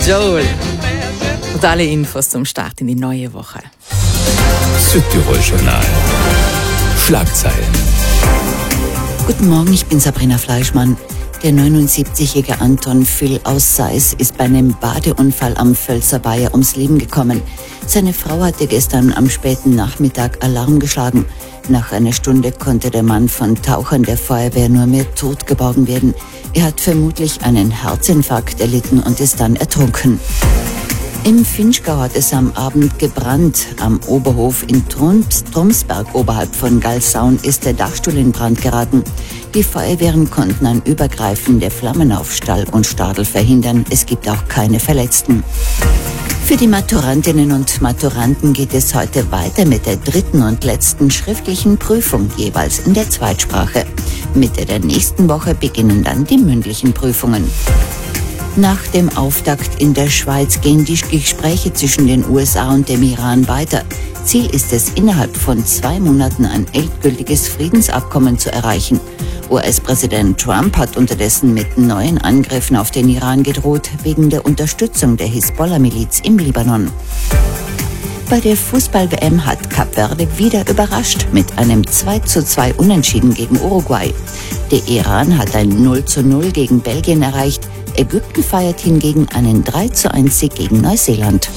Joel. Und alle Infos zum Start in die neue Woche. Südtirol Journal. Schlagzeilen. Guten Morgen, ich bin Sabrina Fleischmann. Der 79-jährige Anton Phil aus Seis ist bei einem Badeunfall am Völzer Weiher ums Leben gekommen. Seine Frau hatte gestern am späten Nachmittag Alarm geschlagen. Nach einer Stunde konnte der Mann von Tauchern der Feuerwehr nur mehr tot geborgen werden. Er hat vermutlich einen Herzinfarkt erlitten und ist dann ertrunken. Im Finchgau hat es am Abend gebrannt. Am Oberhof in Tromsberg oberhalb von Galsaun ist der Dachstuhl in Brand geraten. Die Feuerwehren konnten ein Übergreifen der Flammen auf Stall und Stadel verhindern. Es gibt auch keine Verletzten. Für die Maturantinnen und Maturanten geht es heute weiter mit der dritten und letzten schriftlichen Prüfung, jeweils in der Zweitsprache. Mitte der nächsten Woche beginnen dann die mündlichen Prüfungen. Nach dem Auftakt in der Schweiz gehen die Gespräche zwischen den USA und dem Iran weiter. Ziel ist es, innerhalb von 2 Monaten ein endgültiges Friedensabkommen zu erreichen. US-Präsident Trump hat unterdessen mit neuen Angriffen auf den Iran gedroht, wegen der Unterstützung der Hisbollah-Miliz im Libanon. Bei der Fußball-WM hat Kap Verde wieder überrascht mit einem 2:2 Unentschieden gegen Uruguay. Der Iran hat ein 0:0 gegen Belgien erreicht. Ägypten feiert hingegen einen 3:1 Sieg gegen Neuseeland.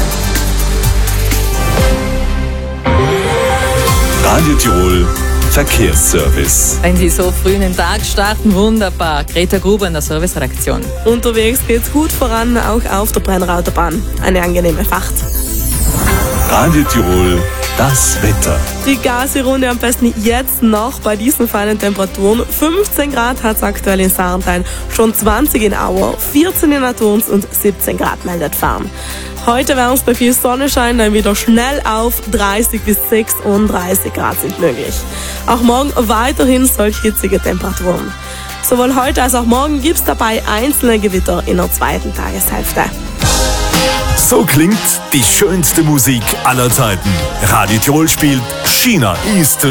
Radio Tirol Verkehrsservice. Wenn Sie so früh in den Tag starten, wunderbar. Greta Gruber in der Serviceredaktion. Unterwegs geht's gut voran, auch auf der Brenner-Autobahn. Eine angenehme Fahrt. Radio Tirol, das Wetter. Die Gasi-Runde am besten jetzt noch bei diesen feinen Temperaturen. 15 Grad hat es aktuell in Sarntal, schon 20 in Auer, 14 in Naturns und 17 Grad meldet Farm. Heute werden es bei viel Sonnenschein dann wieder schnell auf 30 bis 36 Grad sind möglich. Auch morgen weiterhin solch hitzige Temperaturen. Sowohl heute als auch morgen gibt es dabei einzelne Gewitter in der zweiten Tageshälfte. So klingt die schönste Musik aller Zeiten. Radio Tirol spielt China East